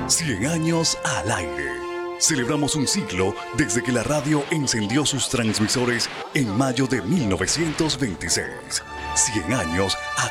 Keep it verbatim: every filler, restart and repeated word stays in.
cien años al aire. Celebramos un siglo desde que la radio encendió sus transmisores en mayo de mil novecientos veintiséis. cien años